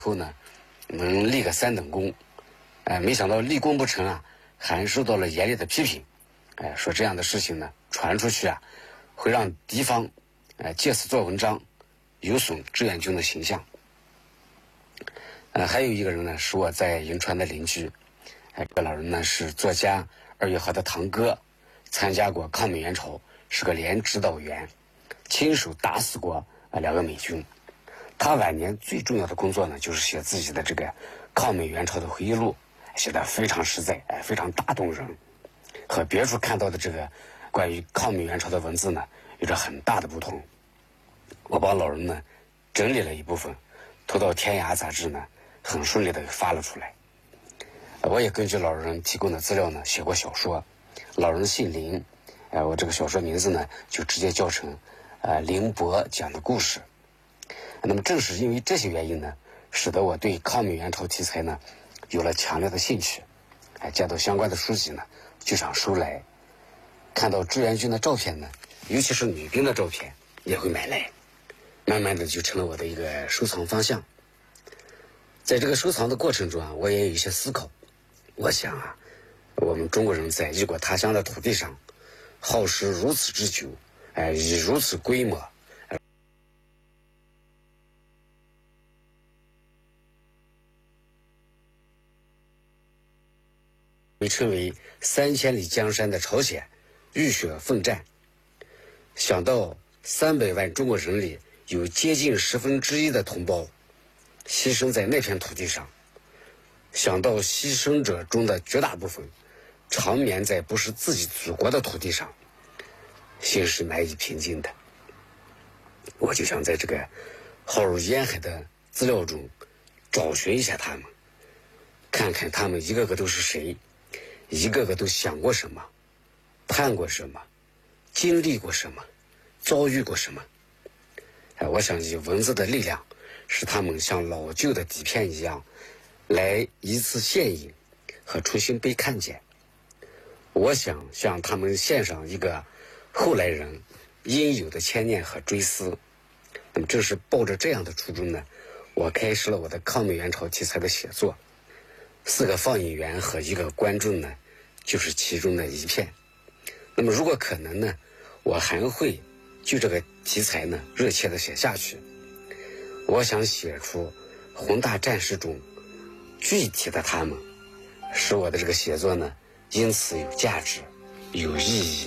后呢，能立个3等功，没想到立功不成啊，还受到了严厉的批评，说这样的事情呢传出去啊，会让敌方借此做文章，有损志愿军的形象。还有一个人呢是我在银川的邻居，这个老人呢是作家2月河的堂哥，参加过抗美援朝，是个连指导员，亲手打死过2个美军。他晚年最重要的工作呢，就是写自己的这个抗美援朝的回忆录，写得非常实在，非常打动人，和别处看到的这个关于抗美援朝的文字呢，有着很大的不同。我帮老人呢整理了一部分，投到《天涯》杂志呢，很顺利的发了出来。我也根据老人提供的资料呢，写过小说。老人姓林，我这个小说名字呢，就直接叫成林伯讲的故事。那么正是因为这些原因呢，使得我对抗美援朝题材呢有了强烈的兴趣。见到相关的书籍呢，就想收来。看到志愿军的照片呢，尤其是女兵的照片，也会买来。慢慢的就成了我的一个收藏方向。在这个收藏的过程中啊，我也有一些思考。我想啊，我们中国人在异国他乡的土地上，耗时如此之久，以如此规模，被称为3000里江山的朝鲜，浴血奋战。想到300万中国人里有接近1/10的同胞牺牲在那片土地上，想到牺牲者中的绝大部分长眠在不是自己祖国的土地上，心是难以平静的。我就想在这个浩如烟海的资料中找寻一下他们，看看他们一个个都是谁，一个个都想过什么，盼过什么，经历过什么，遭遇过什么。我想以文字的力量，使他们像老旧的底片一样，来一次现影和重新被看见。我想向他们献上一个后来人应有的牵念和追思。那么正是抱着这样的初衷呢，我开始了我的抗美援朝题材的写作。4个放映员和1个观众呢，就是其中的一片。那么如果可能呢，我还会就这个题材呢热切的写下去。我想写出宏大战事中具体的他们，使我的这个写作呢因此有价值，有意义。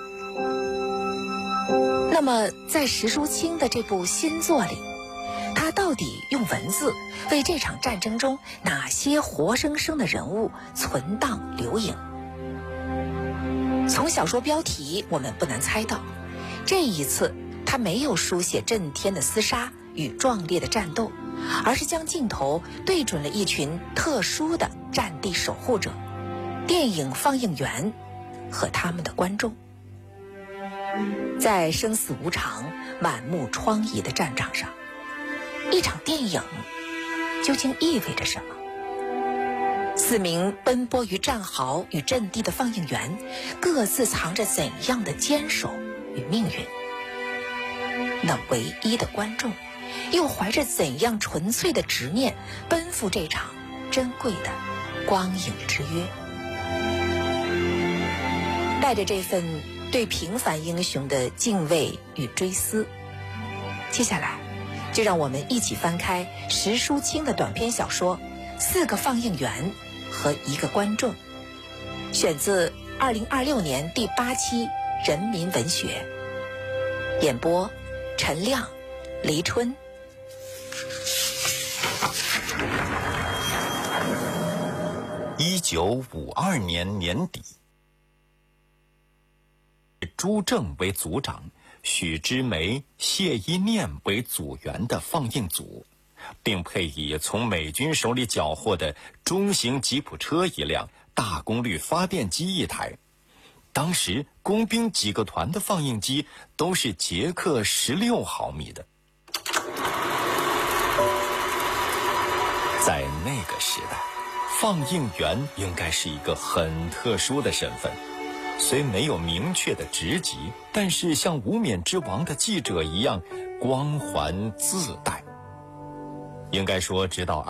那么在石淑清的这部新作里，他到底用文字为这场战争中哪些活生生的人物存档留影？从小说标题我们不难猜到，这一次他没有书写震天的厮杀与壮烈的战斗，而是将镜头对准了一群特殊的战地守护者——电影放映员和他们的观众。在生死无常、满目疮痍的战场上，一场电影究竟意味着什么？4名奔波于战壕与阵地的放映员，各自藏着怎样的坚守与命运？那唯一的观众，又怀着怎样纯粹的执念，奔赴这场珍贵的光影之约？带着这份对平凡英雄的敬畏与追思，接下来就让我们一起翻开石淑清的短篇小说《4个放映员和1个观众》，选自2026年第8期《人民文学》，演播陈亮、黎春。 1952年年底，朱正为组长，许之梅、谢一念为组员的放映组，并配以从美军手里缴获的中型吉普车1辆、大功率发电机1台。当时工兵几个团的放映机都是捷克16毫米的。在那个时代，放映员应该是一个很特殊的身份，虽没有明确的职级，但是像无冕之王的记者一样光环自带。 应该说，直到